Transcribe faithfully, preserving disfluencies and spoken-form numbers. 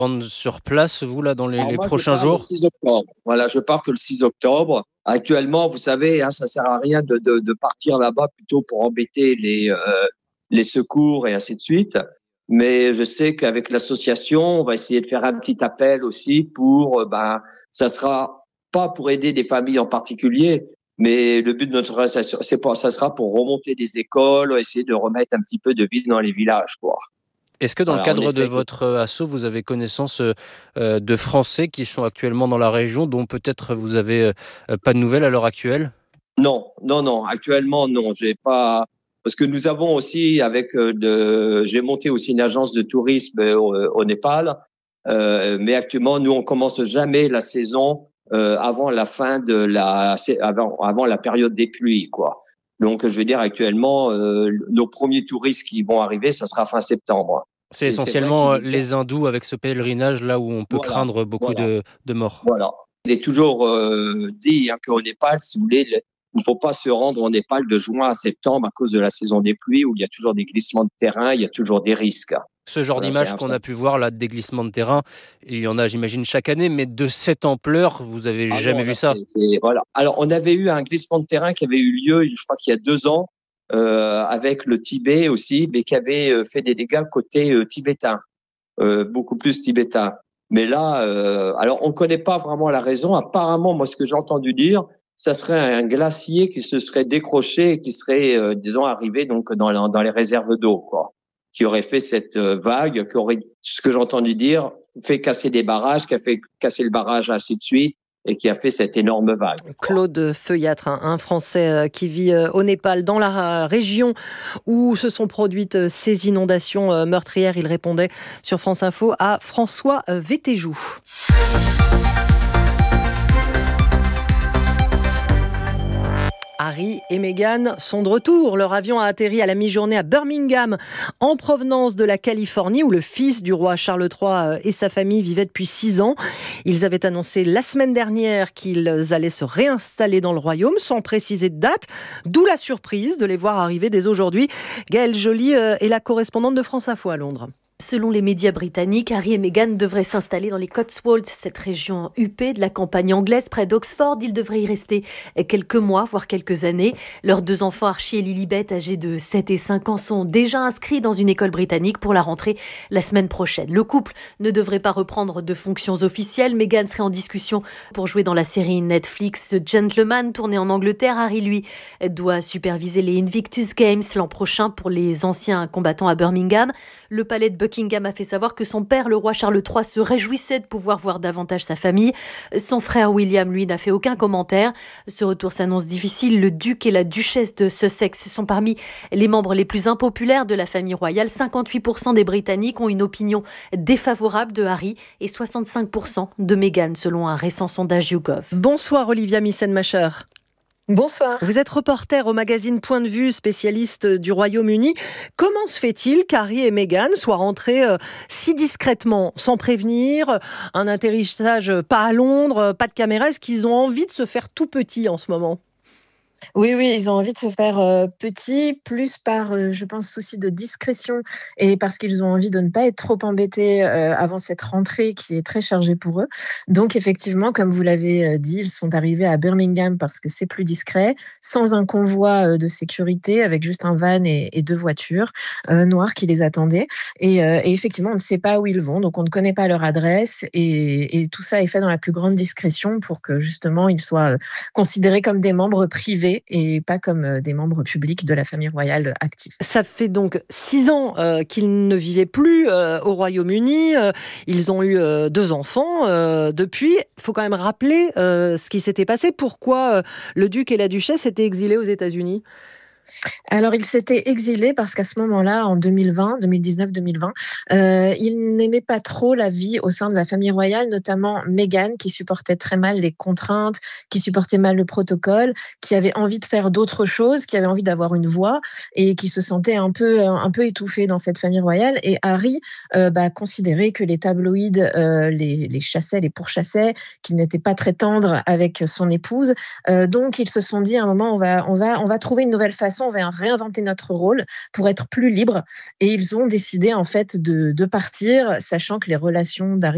rendre sur place, vous, là, dans les Alors les moi, je prochains pars le jours? six octobre. Voilà, je pars que le six octobre. Actuellement, vous savez, hein, ça sert à rien de, de, de partir là-bas plutôt pour embêter les, euh, les secours et ainsi de suite. Mais je sais qu'avec l'association, on va essayer de faire un petit appel aussi pour, euh, ben, ça sera pas pour aider des familles en particulier, mais le but de notre association, c'est pas, ça sera pour remonter les écoles, essayer de remettre un petit peu de vie dans les villages, quoi. Est-ce que dans le Voilà, on cadre de essaye de. votre, heu, asso, vous avez connaissance, heu heu, de Français qui sont actuellement dans la région, dont peut-être vous avez, heu heu, pas de nouvelles à l'heure actuelle? Non, non, non. Actuellement, non. J'ai pas parce que nous avons aussi avec euh, de. J'ai monté aussi une agence de tourisme euh, au, au Népal, euh, mais actuellement, nous on commence jamais la saison euh, avant la fin de la avant avant la période des pluies, quoi. Donc, je veux dire actuellement, euh, nos premiers touristes qui vont arriver, ça sera fin septembre. C'est Et c'est vrai essentiellement, qu'il heu, est bien. les hindous avec ce pèlerinage là où on peut Voilà, craindre beaucoup voilà. de de morts. Voilà. Il est toujours euh, dit hein, qu'au Népal, si vous voulez, le- il ne faut pas se rendre au Népal de juin à septembre à cause de la saison des pluies où il y a toujours des glissements de terrain, il y a toujours des risques. Ce genre Voilà, c'est d'images un qu'on a pu voir là, de déglissement de terrain, il y en a j'imagine chaque année, mais de cette ampleur, vous avez Ah jamais non, vu là, ça? c'est, c'est- voilà. Alors, on avait eu un glissement de terrain qui avait eu lieu, je crois qu'il y a deux ans, euh, avec le Tibet aussi, mais qui avait euh, fait des dégâts côté euh, tibétain, euh, beaucoup plus tibétain. Mais là, euh, alors on ne connaît pas vraiment la raison. Apparemment, moi, ce que j'ai entendu dire, ça serait un glacier qui se serait décroché et qui serait, euh, disons, arrivé donc dans, la- dans les réserves d'eau, quoi, qui aurait fait cette euh, vague, qui aurait, ce que j'ai entendu dire, fait casser des barrages, qui a fait casser le barrage, ainsi de suite, et qui a fait cette énorme vague, quoi. Claude Feuillâtre, un, un Français euh, qui vit euh, au Népal, dans la euh, région où se sont produites euh, ces inondations euh, meurtrières. Il répondait sur France Info à François euh, Vétéjou. Harry et Meghan sont de retour. Leur avion a atterri à la mi-journée à Birmingham, en provenance de la Californie, où le fils du roi Charles trois et sa famille vivaient depuis six ans. Ils avaient annoncé la semaine dernière qu'ils allaient se réinstaller dans le royaume, sans préciser de date, d'où la surprise de les voir arriver dès aujourd'hui. Gaëlle Joly est la correspondante de France Info à Londres. Selon les médias britanniques, Harry et Meghan devraient s'installer dans les Cotswolds, cette région huppée de la campagne anglaise près d'Oxford. Ils devraient y rester quelques mois, voire quelques années. Leurs deux enfants, Archie et Lilibet, âgés de sept et cinq ans, sont déjà inscrits dans une école britannique pour la rentrée la semaine prochaine. Le couple ne devrait pas reprendre de fonctions officielles. Meghan serait en discussion pour jouer dans la série Netflix The Gentleman, tournée en Angleterre. Harry, lui, doit superviser les Invictus Games l'an prochain pour les anciens combattants à Birmingham. Le palais de Buckingham a fait savoir que son père, le roi Charles trois, se réjouissait de pouvoir voir davantage sa famille. Son frère William, lui, n'a fait aucun commentaire. Ce retour s'annonce difficile. Le duc et la duchesse de Sussex sont parmi les membres les plus impopulaires de la famille royale. cinquante-huit pour cent des Britanniques ont une opinion défavorable de Harry et soixante-cinq pour cent de Meghan, selon un récent sondage YouGov. Bonsoir Olivia Missenmacher. Bonsoir. Vous êtes reporter au magazine Point de Vue, spécialiste du Royaume-Uni. Comment se fait-il qu'Harry et Meghan soient rentrés euh, si discrètement, sans prévenir, un atterrissage pas à Londres, pas de caméra? Est-ce qu'ils ont envie de se faire tout petits en ce moment? Oui, oui, ils ont envie de se faire euh, petits, plus par, euh, je pense, souci de discrétion et parce qu'ils ont envie de ne pas être trop embêtés euh, avant cette rentrée qui est très chargée pour eux. Donc, effectivement, comme vous l'avez euh, dit, ils sont arrivés à Birmingham parce que c'est plus discret, sans un convoi euh, de sécurité, avec juste un van et, et deux voitures euh, noires qui les attendaient. Et, euh, et effectivement, on ne sait pas où ils vont, donc on ne connaît pas leur adresse et, et tout ça est fait dans la plus grande discrétion pour que justement ils soient euh, considérés comme des membres privés et pas comme euh, des membres publics de la famille royale actifs. Ça fait donc six ans euh, qu'ils ne vivaient plus euh, au Royaume-Uni. Euh, ils ont eu euh, deux enfants euh, depuis. Il faut quand même rappeler euh, ce qui s'était passé. Pourquoi euh, le duc et la duchesse étaient exilés aux États-Unis? Alors, il s'était exilé parce qu'à ce moment-là, en deux mille vingt, deux mille dix-neuf deux mille vingt, euh, il n'aimait pas trop la vie au sein de la famille royale, notamment Meghan, qui supportait très mal les contraintes, qui supportait mal le protocole, qui avait envie de faire d'autres choses, qui avait envie d'avoir une voix et qui se sentait un peu, un peu étouffé dans cette famille royale. Et Harry euh, bah, considérait que les tabloïds euh, les, les chassaient, les pourchassaient, qu'il n'était pas très tendre avec son épouse. Euh, donc, ils se sont dit à un moment, on va, on va, on va trouver une nouvelle façon, on va réinventer notre rôle pour être plus libre. Et ils ont décidé en fait de, de partir, sachant que les relations d'Harry